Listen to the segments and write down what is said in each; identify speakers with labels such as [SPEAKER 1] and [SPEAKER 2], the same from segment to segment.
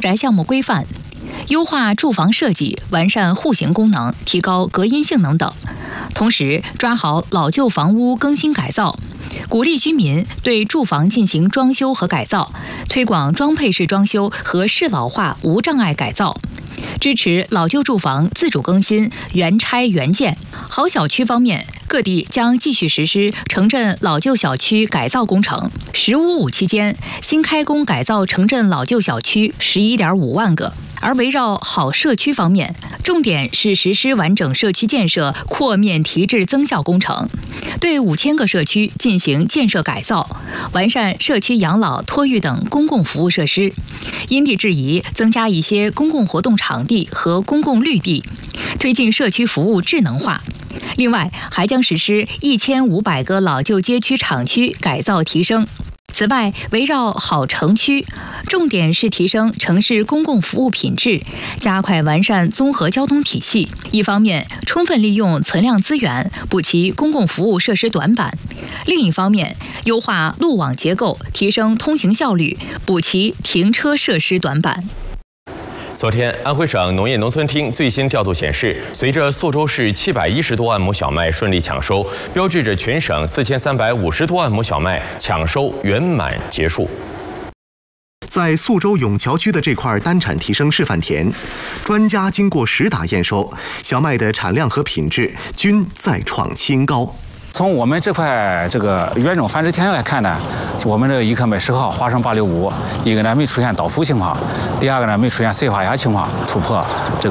[SPEAKER 1] 宅项目规范，优化住房设计，完善户型功能，提高隔音性能等。同时，抓好老旧房屋更新改造，鼓励居民对住房进行装修和改造，推广装配式装修和适老化无障碍改造。支持老旧住房自主更新、原拆原建。好小区方面，各地将继续实施城镇老旧小区改造工程。“15+5”期间，新开工改造城镇老旧小区11.5万个。而围绕好社区方面，重点是实施完整社区建设扩面提质增效工程，对5000个社区进行建设改造，完善社区养老、托育等公共服务设施，因地制宜增加一些公共活动场地和公共绿地，推进社区服务智能化。另外，还将实施1500个老旧街区厂区改造提升。此外，围绕好城区，重点是提升城市公共服务品质，加快完善综合交通体系。一方面，充分利用存量资源，补齐公共服务设施短板；另一方面，优化路网结构，提升通行效率，补齐停车设施短板。
[SPEAKER 2] 昨天，安徽省农业农村厅最新调度显示，随着宿州市710多万亩小麦顺利抢收，标志着全省4350多万亩小麦抢收圆满结束。
[SPEAKER 3] 在宿州永桥区的这块单产提升示范田，专家经过实打验收，小麦的产量和品质均再创新高。
[SPEAKER 4] 从我们这块原种繁殖田来看呢，我们这1克每10号花生865，一个呢没出现倒伏情况，第二个呢没出现碎发芽情况，突破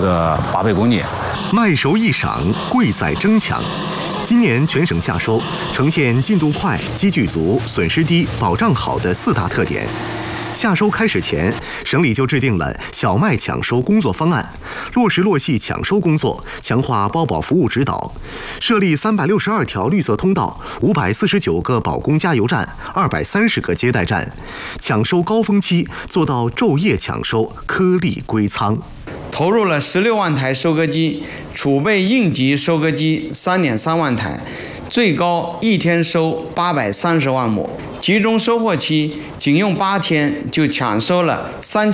[SPEAKER 4] 8倍公斤。
[SPEAKER 3] 麦熟一晌，贵在争抢。今年全省夏收呈现进度快、积聚足、损失低、保障好的4大特点。夏收开始前，省里就制定了小麦抢收工作方案，落实落细抢收工作，强化包保服务指导，设立362条绿色通道、549个保供加油站、230个接待站，抢收高峰期做到昼夜抢收，颗粒归仓。
[SPEAKER 5] 投入了16万台收割机，储备应急收割机3.3万台，最高一天收830万亩。集中收获期仅用8天就抢收了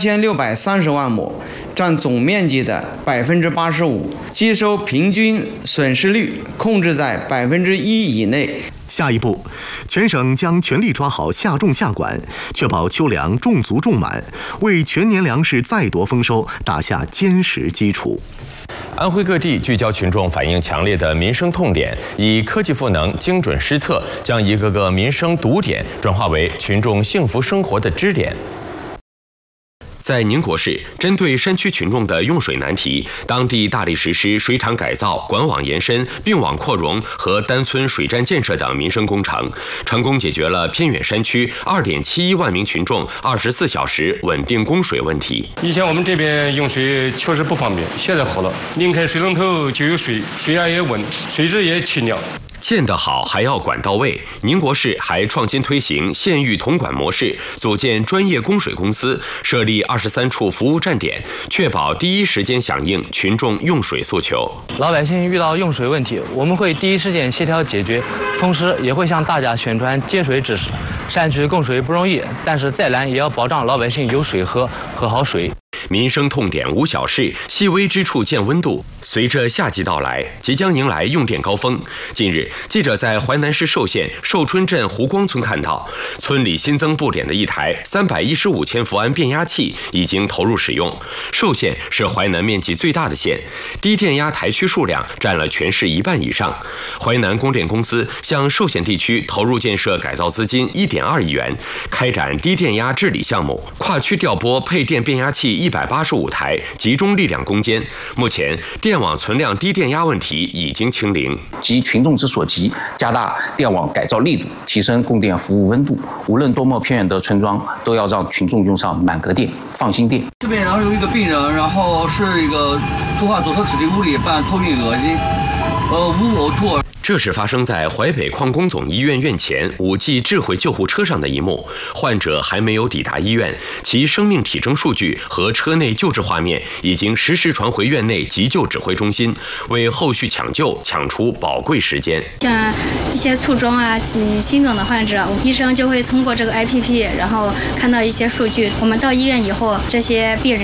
[SPEAKER 5] 3630万亩，占总面积的85%，机收平均损失率控制在1%以内。
[SPEAKER 3] 下一步，全省将全力抓好夏种夏管，确保秋粮种足种满，为全年粮食再夺丰收打下坚实基础。
[SPEAKER 2] 安徽各地聚焦群众反映强烈的民生痛点，以科技赋能、精准施策，将一个个民生堵点转化为群众幸福生活的支点。在宁国市，针对山区群众的用水难题，当地大力实施水厂改造、管网延伸、并网扩容和单村水站建设等民生工程，成功解决了偏远山区2.71万名群众24小时稳定供水问题。
[SPEAKER 6] 以前我们这边用水确实不方便，现在好了，拧开水龙头就有水，水压也稳，水质也清亮。
[SPEAKER 2] 建得好还要管到位，宁国市还创新推行县域统管模式，组建专业供水公司，设立23处服务站点，确保第一时间响应群众用水诉求。
[SPEAKER 7] 老百姓遇到用水问题，我们会第一时间协调解决，同时也会向大家宣传节水知识。山区供水不容易，但是再难也要保障老百姓有水喝，喝好水。
[SPEAKER 2] 民生痛点无小事，细微之处见温度。随着夏季到来，即将迎来用电高峰。近日，记者在淮南市寿县寿春镇湖光村看到，村里新增布点的一台315千伏安变压器已经投入使用。寿县是淮南面积最大的县，低电压台区数量占了全市1半以上。淮南供电公司向寿县地区投入建设改造资金1.2亿元，开展低电压治理项目，跨区调拨配电变压器185台，集中力量攻坚。目前，电网存量低电压问题已经清零。
[SPEAKER 8] 急群众之所急，加大电网改造力度，提升供电服务温度。无论多么偏远的村庄，都要让群众用上满格电、放心电。
[SPEAKER 9] 这边然后有一个病人，然后是一个突发左侧指定物理伴头晕恶心，无呕吐。
[SPEAKER 2] 这是发生在淮北矿工总医院院前5G 智慧救护车上的一幕。患者还没有抵达医院，其生命体征数据和车内救治画面已经实时传回院内急救指挥中心，为后续抢救抢出宝贵时间。
[SPEAKER 10] 像一些卒中及心梗的患者，医生就会通过这个 APP， 然后看到一些数据。我们到医院以后，这些病人